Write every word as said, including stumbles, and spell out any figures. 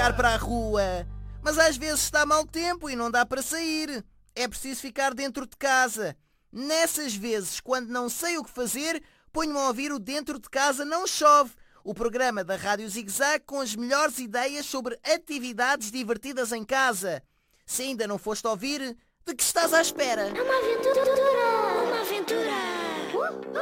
ficar para a rua. Mas às vezes está mau tempo e não dá para sair. É preciso ficar dentro de casa. Nessas vezes, quando não sei o que fazer, ponho-me a ouvir o Dentro de Casa Não Chove, o programa da Rádio Zig Zag com as melhores ideias sobre atividades divertidas em casa. Se ainda não foste ouvir, de que estás à espera? É uma aventura! Uma aventura!